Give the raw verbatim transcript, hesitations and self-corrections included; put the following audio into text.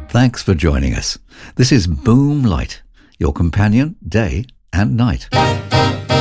Thanks for joining us. This is Boom Light, your companion day and night.